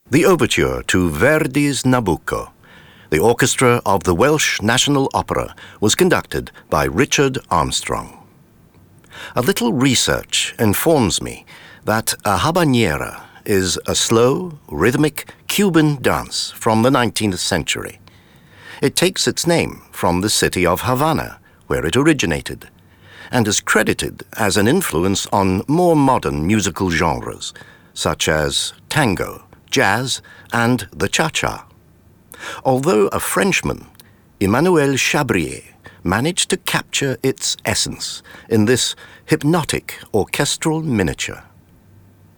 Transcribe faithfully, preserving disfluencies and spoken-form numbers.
The overture to Verdi's Nabucco. The orchestra of the Welsh National Opera was conducted by Richard Armstrong. A little research informs me that a habanera is a slow, rhythmic Cuban dance from the nineteenth century. It takes its name from the city of Havana, where it originated, and is credited as an influence on more modern musical genres, such as tango, jazz, and the cha-cha. Although a Frenchman, Emmanuel Chabrier managed to capture its essence in this hypnotic orchestral miniature.